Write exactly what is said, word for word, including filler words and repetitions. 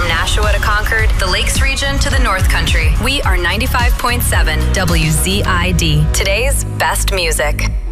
From Nashua to Concord, the Lakes region to the North Country, we are ninety-five point seven W Z I D. Today's best music.